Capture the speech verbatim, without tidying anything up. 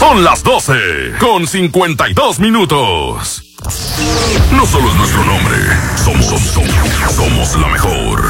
Son las doce con cincuenta y dos minutos. No solo es nuestro nombre, somos, somos, somos la mejor.